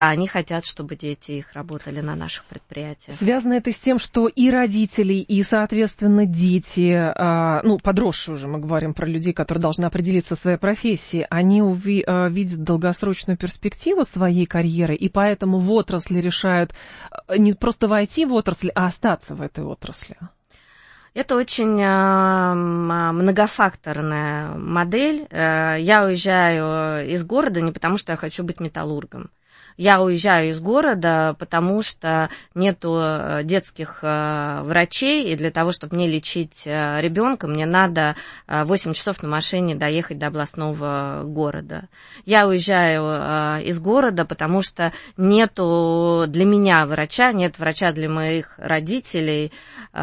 Они хотят, чтобы дети их работали на наших предприятиях. Связано это с тем, что и родители, и, соответственно, дети, подросшие уже, мы говорим про людей, которые должны определиться в своей профессии, они видят долгосрочную перспективу своей карьеры, и поэтому в отрасли решают не просто войти в отрасль, а остаться в этой отрасли. Это очень многофакторная модель. Я уезжаю из города не потому, что я хочу быть металлургом. Я уезжаю из города, потому что нету детских врачей, и для того, чтобы мне лечить ребенка, мне надо 8 часов на машине доехать до областного города. Я уезжаю из города, потому что нету для меня врача, нет врача для моих родителей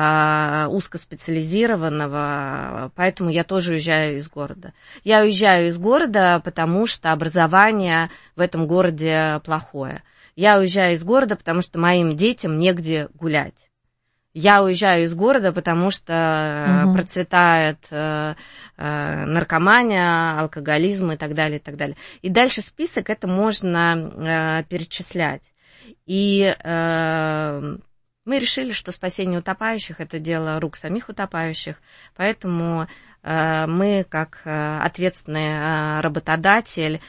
узкоспециализированного, поэтому я тоже уезжаю из города. Я уезжаю из города, потому что образование в этом городе плохое. Я уезжаю из города, потому что моим детям негде гулять. Я уезжаю из города, потому что процветает наркомания, алкоголизм и так далее, и так далее. И дальше список это можно перечислять. И мы решили, что спасение утопающих – это дело рук самих утопающих, поэтому мы, как ответственный работодатель,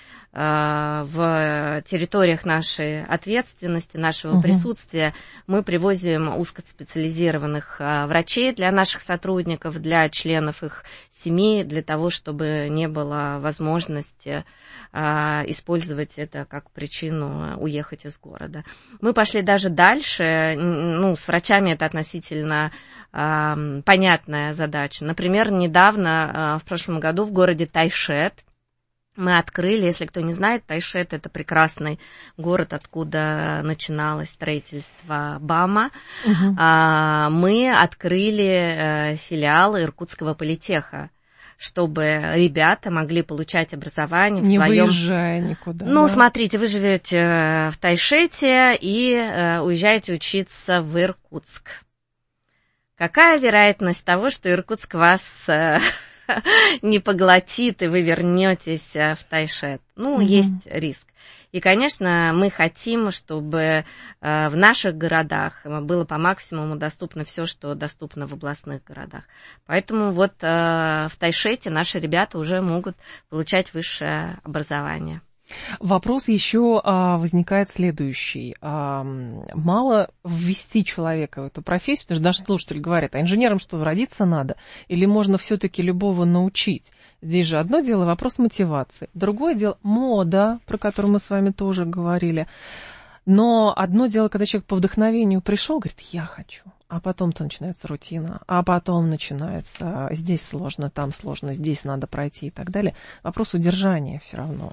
в территориях нашей ответственности, нашего присутствия, мы привозим узкоспециализированных врачей для наших сотрудников, для членов их семей, для того, чтобы не было возможности использовать это как причину уехать из города. Мы пошли даже дальше, с врачами это относительно понятная задача. Например, недавно, в прошлом году, в городе Тайшет, мы открыли, если кто не знает, Тайшет – это прекрасный город, откуда начиналось строительство БАМа. Мы открыли филиал Иркутского политеха, чтобы ребята могли получать образование в своем... Не выезжая никуда. Смотрите, вы живете в Тайшете и уезжаете учиться в Иркутск. Какая вероятность того, что Иркутск вас... не поглотит, и вы вернетесь в Тайшет. Есть риск. И, конечно, мы хотим, чтобы в наших городах было по максимуму доступно все, что доступно в областных городах. Поэтому вот в Тайшете наши ребята уже могут получать высшее образование. Вопрос еще возникает следующий. Мало ввести человека в эту профессию, потому что наши слушатели говорят, а инженерам что, родиться надо? Или можно все-таки любого научить? Здесь же одно дело вопрос мотивации, другое дело мода, про которую мы с вами тоже говорили. Но одно дело, когда человек по вдохновению пришел, говорит, я хочу. А потом-то начинается рутина, а потом начинается здесь сложно, там сложно, здесь надо пройти и так далее. Вопрос удержания все равно.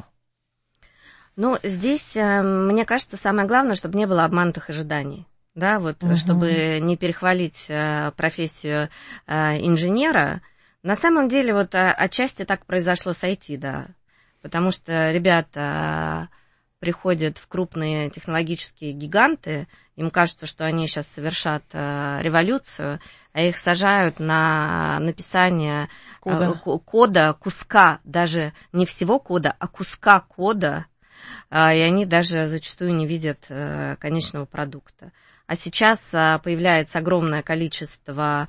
Здесь, мне кажется, самое главное, чтобы не было обманутых ожиданий, да, чтобы не перехвалить профессию инженера. На самом деле, отчасти так произошло с IT, да, потому что ребята приходят в крупные технологические гиганты, им кажется, что они сейчас совершат революцию, а их сажают на написание кода, куска, даже не всего кода, а куска кода, и они даже зачастую не видят конечного продукта. А сейчас появляется огромное количество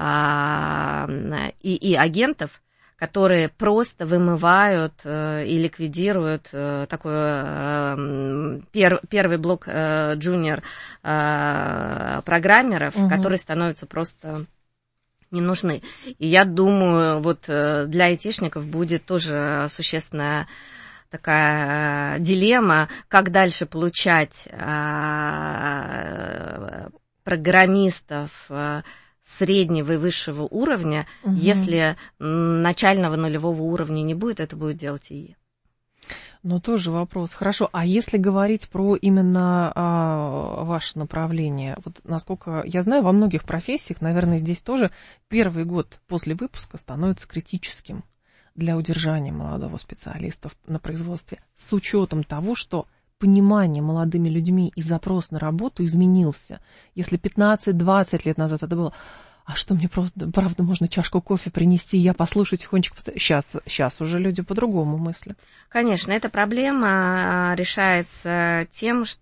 агентов, которые просто вымывают и ликвидируют такой первый блок джуниор программеров, которые становятся просто не нужны. И я думаю, для айтишников будет тоже существенная такая дилемма, как дальше получать программистов среднего и высшего уровня, если начального нулевого уровня не будет, это будет делать ИИ. Тоже вопрос. Хорошо, а если говорить про именно ваше направление, насколько я знаю, во многих профессиях, наверное, здесь тоже первый год после выпуска становится критическим для удержания молодого специалиста на производстве, с учетом того, что понимание молодыми людьми и запрос на работу изменился. Если 15-20 лет назад это было, а что мне просто, правда, можно чашку кофе принести, я послушаю тихонечко. Сейчас уже люди по-другому мыслят. Конечно, эта проблема решается тем, что